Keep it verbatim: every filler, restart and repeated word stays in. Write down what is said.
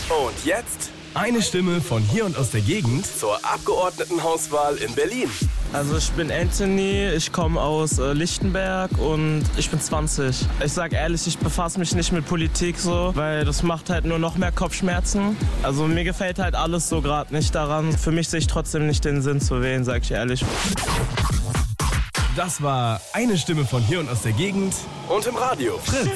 Und jetzt eine Stimme von hier und aus der Gegend zur Abgeordnetenhauswahl in Berlin. Also ich bin Anthony, ich komme aus äh, Lichtenberg und ich bin zwanzig. Ich sag ehrlich, ich befasse mich nicht mit Politik so, weil das macht halt nur noch mehr Kopfschmerzen. Also mir gefällt halt alles so gerade nicht daran. Für mich sehe ich trotzdem nicht den Sinn zu wählen, sag ich ehrlich. Das war eine Stimme von hier und aus der Gegend und im Radio. Fritz.